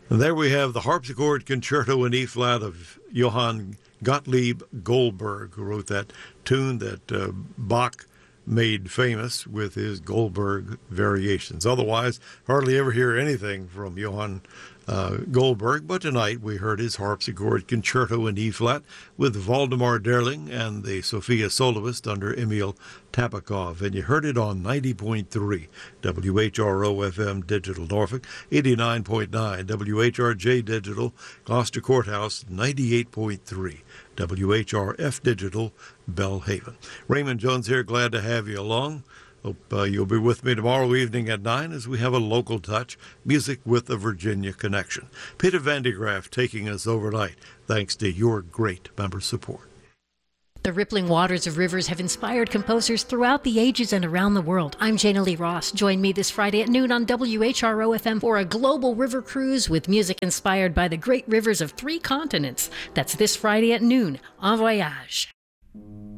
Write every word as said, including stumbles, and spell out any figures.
And there we have the harpsichord concerto in E flat of Johann Gottlieb Goldberg, who wrote that tune that uh, Bach made famous with his Goldberg variations. Otherwise, hardly ever hear anything from Johann uh, Goldberg, but tonight we heard his harpsichord concerto in E flat with Waldemar Derling and the Sophia Soloist under Emil Tapakov, and you heard it on ninety point three W H R O F M Digital Norfolk, eighty-nine point nine W H R J Digital Gloucester Courthouse, ninety-eight point three W H R F Digital Bellhaven. Raymond Jones here, glad to have you along. Hope uh, you'll be with me tomorrow evening at nine as we have a local touch, music with a Virginia connection. Peter Van de Graaff taking us overnight, thanks to your great member support. The rippling waters of rivers have inspired composers throughout the ages and around the world. I'm Jana Lee Ross. Join me this Friday at noon on W H R O F M for a global river cruise with music inspired by the great rivers of three continents. That's this Friday at noon. En voyage.